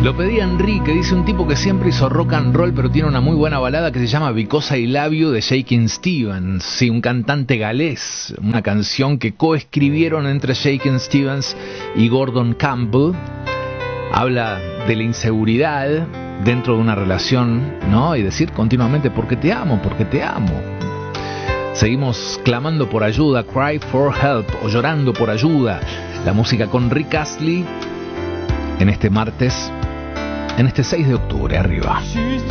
Lo pedí a Enrique, dice un tipo que siempre hizo rock and roll, pero tiene una muy buena balada que se llama Because I Love You de Shakin' Stevens. Sí, un cantante galés, una canción que coescribieron entre Shakin' Stevens y Gordon Campbell. Habla de la inseguridad dentro de una relación, ¿no? Y decir continuamente, porque te amo, porque te amo. Seguimos clamando por ayuda, cry for help, o llorando por ayuda. La música con Rick Astley en este martes, en este 6 de octubre, arriba.